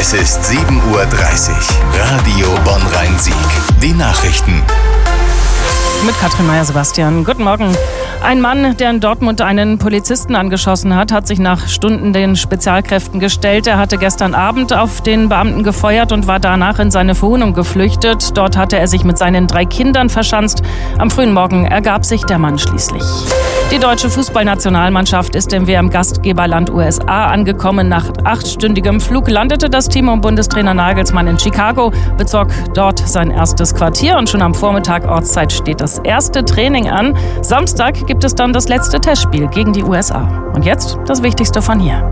Es ist 7:30 Uhr. Radio Bonn-Rhein-Sieg. Die Nachrichten. Mit Katrin Meyer-Sebastian. Guten Morgen. Ein Mann, der in Dortmund einen Polizisten angeschossen hat sich nach Stunden den Spezialkräften gestellt. Er hatte gestern Abend auf den Beamten gefeuert und war danach in seine Wohnung geflüchtet. Dort hatte er sich mit seinen 3 Kindern verschanzt. Am frühen Morgen ergab sich der Mann schließlich. Die deutsche Fußballnationalmannschaft ist im WM-Gastgeberland USA angekommen. Nach 8-stündigem Flug landete das Team um Bundestrainer Nagelsmann in Chicago, bezog dort sein erstes Quartier und schon am Vormittag Ortszeit steht das erste Training an. Samstag gibt es dann das letzte Testspiel gegen die USA. Und jetzt das Wichtigste von hier.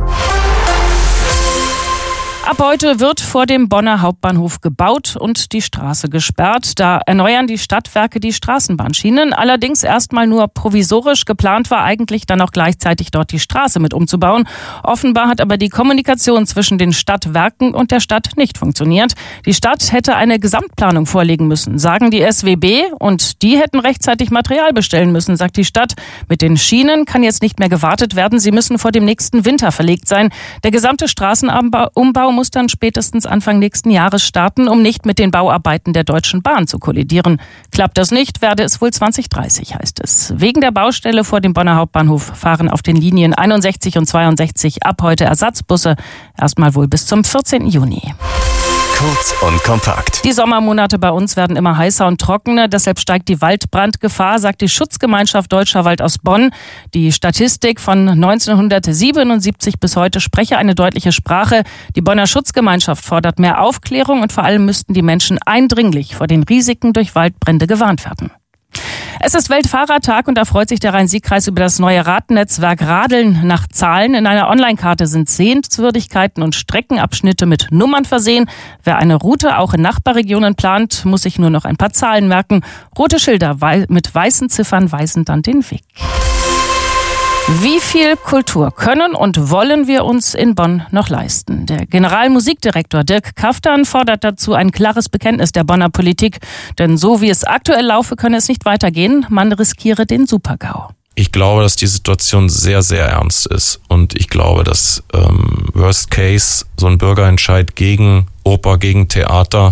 Ab heute wird vor dem Bonner Hauptbahnhof gebaut und die Straße gesperrt. Da erneuern die Stadtwerke die Straßenbahnschienen. Allerdings erstmal nur provisorisch. Geplant war eigentlich dann auch gleichzeitig dort die Straße mit umzubauen. Offenbar hat aber die Kommunikation zwischen den Stadtwerken und der Stadt nicht funktioniert. Die Stadt hätte eine Gesamtplanung vorlegen müssen, sagen die SWB. Und die hätten rechtzeitig Material bestellen müssen, sagt die Stadt. Mit den Schienen kann jetzt nicht mehr gewartet werden. Sie müssen vor dem nächsten Winter verlegt sein. Der gesamte Straßenumbau muss dann spätestens Anfang nächsten Jahres starten, um nicht mit den Bauarbeiten der Deutschen Bahn zu kollidieren. Klappt das nicht, werde es wohl 2030, heißt es. Wegen der Baustelle vor dem Bonner Hauptbahnhof fahren auf den Linien 61 und 62 ab heute Ersatzbusse. Erstmal wohl bis zum 14. Juni. Kurz und kompakt. Die Sommermonate bei uns werden immer heißer und trockener. Deshalb steigt die Waldbrandgefahr, sagt die Schutzgemeinschaft Deutscher Wald aus Bonn. Die Statistik von 1977 bis heute spreche eine deutliche Sprache. Die Bonner Schutzgemeinschaft fordert mehr Aufklärung und vor allem müssten die Menschen eindringlich vor den Risiken durch Waldbrände gewarnt werden. Es ist Weltfahrradtag und da freut sich der Rhein-Sieg-Kreis über das neue Radnetzwerk Radeln nach Zahlen. In einer Online-Karte sind Sehenswürdigkeiten und Streckenabschnitte mit Nummern versehen. Wer eine Route auch in Nachbarregionen plant, muss sich nur noch ein paar Zahlen merken. Rote Schilder mit weißen Ziffern weisen dann den Weg. Wie viel Kultur können und wollen wir uns in Bonn noch leisten? Der Generalmusikdirektor Dirk Kaftan fordert dazu ein klares Bekenntnis der Bonner Politik. Denn so wie es aktuell laufe, könne es nicht weitergehen. Man riskiere den Super-GAU. Ich glaube, dass die Situation sehr, sehr ernst ist. Und ich glaube, dass Worst Case so ein Bürgerentscheid gegen Oper, gegen Theater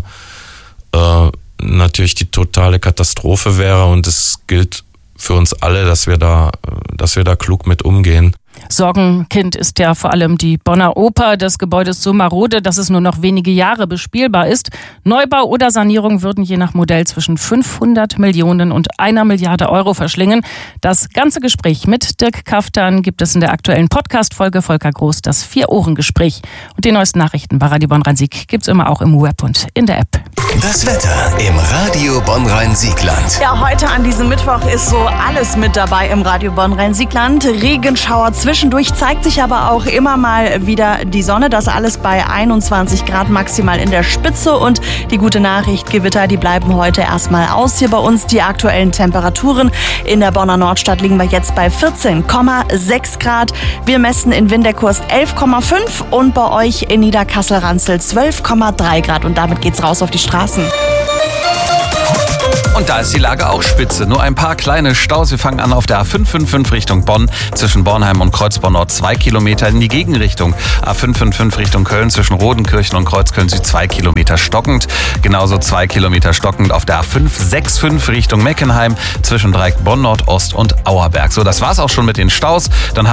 natürlich die totale Katastrophe wäre. Und es gilt für uns alle, dass wir da klug mit umgehen. Sorgenkind ist ja vor allem die Bonner Oper. Das Gebäude ist so marode, dass es nur noch wenige Jahre bespielbar ist. Neubau oder Sanierung würden je nach Modell zwischen 500 Millionen und 1 Milliarde Euro verschlingen. Das ganze Gespräch mit Dirk Kaftan gibt es in der aktuellen Podcast-Folge Volker Groß, das 4-Ohren-Gespräch. Und die neuesten Nachrichten bei Radio Bonn-Rhein-Sieg gibt's immer auch im Web und in der App. Das Wetter im Radio Bonn-Rhein-Siegland. Ja, heute an diesem Mittwoch ist so alles mit dabei im Radio Bonn-Rhein-Siegland. Regenschauer zwischendurch, zeigt sich aber auch immer mal wieder die Sonne. Das alles bei 21 Grad maximal in der Spitze. Und die gute Nachricht, Gewitter, die bleiben heute erstmal aus. Hier bei uns die aktuellen Temperaturen. In der Bonner Nordstadt liegen wir jetzt bei 14,6 Grad. Wir messen in Windekurst 11,5 und bei euch in Niederkassel-Ranzel 12,3 Grad. Und damit geht's raus auf die Straßen. Und da ist die Lage auch spitze. Nur ein paar kleine Staus. Wir fangen an auf der A555 Richtung Bonn. Zwischen Bornheim und Kreuzborn Nord 2 Kilometer in die Gegenrichtung. A555 Richtung Köln zwischen Rodenkirchen und Kreuzköln Süd 2 Kilometer stockend. Genauso 2 Kilometer stockend auf der A565 Richtung Meckenheim zwischen Dreieck Bonn Nord Ost und Auerberg. So, das war's auch schon mit den Staus. Dann